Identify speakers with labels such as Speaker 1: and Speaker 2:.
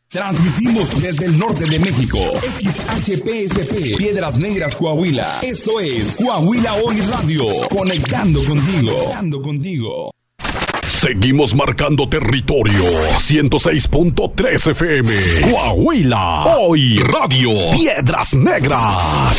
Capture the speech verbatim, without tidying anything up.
Speaker 1: Transmitimos desde el norte de México. X H P S P, Piedras Negras, Coahuila. Esto es Coahuila Hoy Radio. Conectando contigo. Conectando contigo.
Speaker 2: Seguimos marcando territorio. ciento seis punto tres F M. Coahuila Hoy Radio. Piedras Negras.